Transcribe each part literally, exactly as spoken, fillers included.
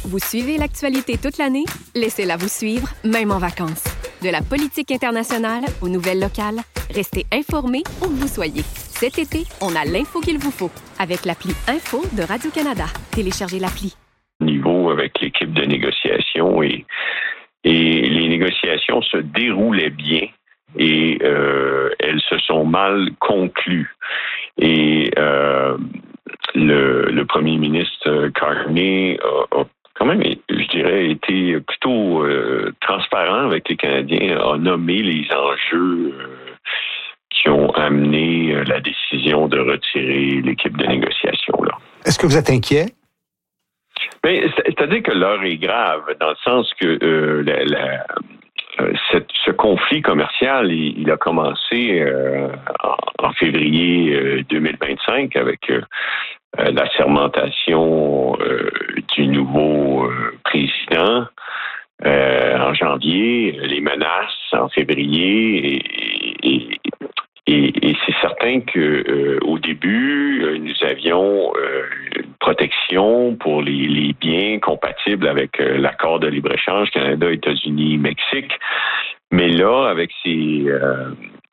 Vous suivez l'actualité toute l'année? Laissez-la vous suivre, même en vacances. De la politique internationale aux nouvelles locales, restez informés où que vous soyez. Cet été, on a l'info qu'il vous faut avec l'appli Info de Radio-Canada. Téléchargez l'appli. Niveau avec l'équipe de négociation et, et les négociations se déroulaient bien et euh, elles se sont mal conclues. Et euh, le, le premier ministre Carney a, a quand même, je dirais, été plutôt euh, transparent avec les Canadiens, a nommé les enjeux euh, qui ont amené la décision de retirer l'équipe de négociation. Là. Est-ce que vous êtes inquiet? Mais c'est-à-dire que l'heure est grave, dans le sens que euh, la, la, euh, cette, ce conflit commercial, il, il a commencé euh, en, en février euh, deux mille vingt-cinq avec euh, la sermentation euh, du nouveau euh, président euh, en janvier, les menaces en février et, et, et, et c'est certain que euh, au début, euh, nous avions euh, une protection pour les, les biens compatibles avec euh, l'accord de libre-échange Canada, États-Unis, Mexique. Mais là, avec ces, euh,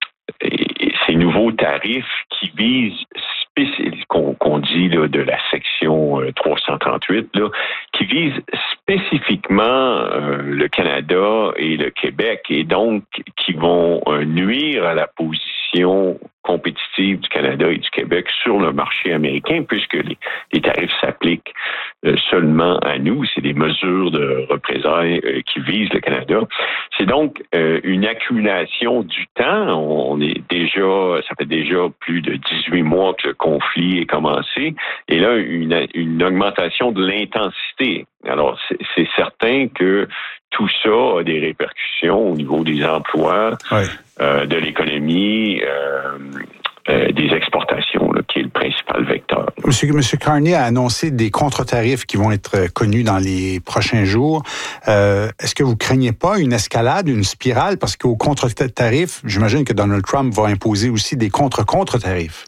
ces nouveaux tarifs qui visent Qu'on, qu'on dit là, de la section euh, trois cent trente-huit, là, qui vise spécifiquement euh, le Canada et le Québec et donc qui vont euh, nuire à la position compétitive du Canada et du Québec sur le marché américain puisque les, les tarifs s'appliquent euh, seulement à nous. C'est des mesures de représailles euh, qui visent le Canada. C'est donc euh, une accumulation du temps. On est déjà, ça fait déjà plus de dix-huit mois que le conflit est commencé. Et là, une, une augmentation de l'intensité. Alors, c'est, c'est certain que tout ça a des répercussions au niveau des emplois, oui. euh, de l'économie, euh, euh, des exportations, là, qui est le principal vecteur. Monsieur, Monsieur Carney a annoncé des contre-tarifs qui vont être connus dans les prochains jours. Euh, est-ce que vous craignez pas une escalade, une spirale? Parce qu'au contre-tarif, j'imagine que Donald Trump va imposer aussi des contre-contre-tarifs.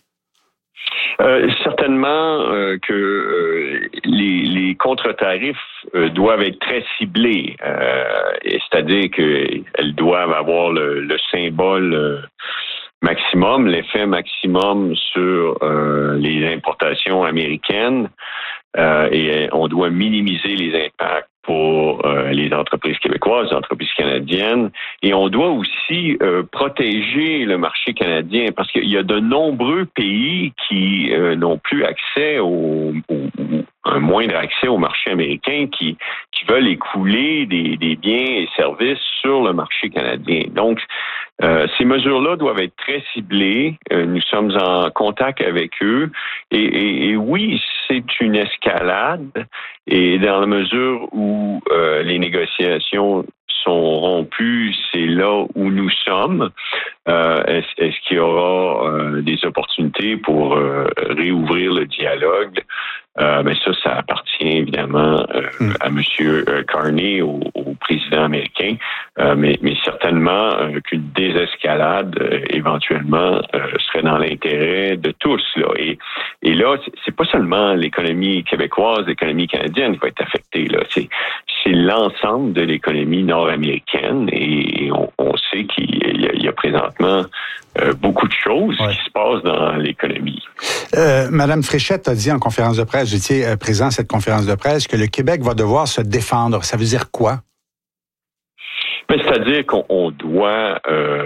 Euh, certainement euh, que euh, les, les contre-tarifs euh, doivent être très ciblés, euh, c'est-à-dire qu'elles doivent avoir le, le symbole euh, maximum, l'effet maximum sur euh, les importations américaines euh, et on doit minimiser les impacts pour euh, les entreprises québécoises, les entreprises canadiennes, et on doit aussi euh, protéger le marché canadien parce qu'il y a de nombreux pays qui euh, n'ont plus accès au, au, un moindre accès au marché américain, qui, qui veulent écouler des, des biens et services sur le marché canadien. Donc, euh, ces mesures-là doivent être très ciblées. Euh, nous sommes en contact avec eux. Et, et, et oui, c'est une escalade. Et dans la mesure où euh, les négociations sont rompues, c'est là où nous sommes. Euh, est-ce, est-ce qu'il y aura euh, des opportunités pour euh, réouvrir le dialogue? Euh, ben ça, ça appartient évidemment euh, mm. à M. Carney, au, au président américain, euh, mais, mais certainement euh, qu'une désescalade euh, éventuellement euh, serait dans l'intérêt de tous. Là. Et, et là, c'est, c'est pas seulement l'économie québécoise, l'économie canadienne qui va être affectée. Là. C'est, c'est l'ensemble de l'économie nord-américaine et on, on sait qu'il y a, il y a présentement euh, beaucoup de choses ouais. qui se passent dans l'économie. Euh, Madame Fréchette a dit en conférence de presse, j'étais euh, présent à cette conférence de presse, que le Québec va devoir se défendre. Ça veut dire quoi? Ben, c'est-à-dire qu'on doit euh,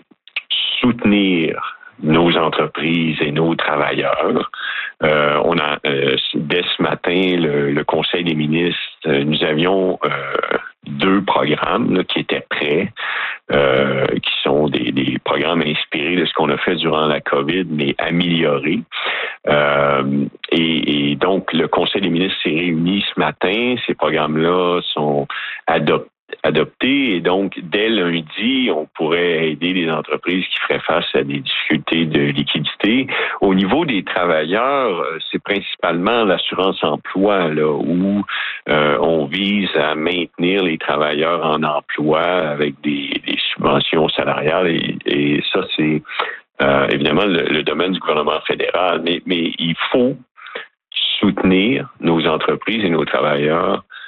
soutenir nos entreprises et nos travailleurs. Euh, on a euh, dès ce matin le, le Conseil des ministres, nous avions euh, deux programmes là, qui étaient prêts, euh, qui sont des, des programmes inspirés de ce qu'on a fait durant la COVID, mais améliorés. Euh, et, et donc le Conseil des ministres s'est réuni ce matin. Ces programmes-là sont adoptés. adopté et donc dès lundi, on pourrait aider les entreprises qui feraient face à des difficultés de liquidité. Au niveau des travailleurs, c'est principalement l'assurance emploi là où euh, on vise à maintenir les travailleurs en emploi avec des, des subventions salariales et, et ça c'est euh, évidemment le, le domaine du gouvernement fédéral, mais, mais il faut soutenir nos entreprises et nos travailleurs